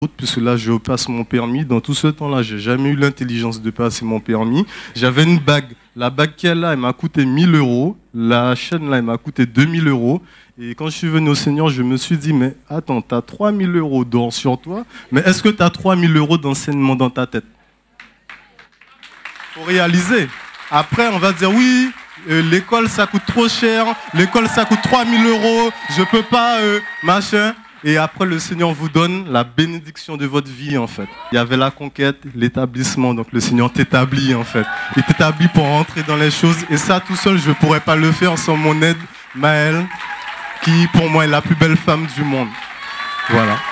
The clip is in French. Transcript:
puisque là, je passe mon permis. Dans tout ce temps-là, j'ai jamais eu l'intelligence de passer mon permis. J'avais une bague. La bague qu'elle a, elle m'a coûté 1 000 euros. La chaîne, là, elle m'a coûté 2 000 euros. Et quand je suis venu au Seigneur, je me suis dit, mais attends, tu as 3 000 euros d'or sur toi, mais est-ce que tu as 3 000 euros d'enseignement dans ta tête? Faut réaliser. Après, on va dire, oui, l'école, ça coûte trop cher. L'école, ça coûte 3 000 euros. Je peux pas, machin. Et après, le Seigneur vous donne la bénédiction de votre vie, en fait. Il y avait la conquête, l'établissement. Donc, le Seigneur t'établit, en fait. Il t'établit pour rentrer dans les choses. Et ça, tout seul, je ne pourrais pas le faire sans mon aide, Maëlle, qui, pour moi, est la plus belle femme du monde. Voilà.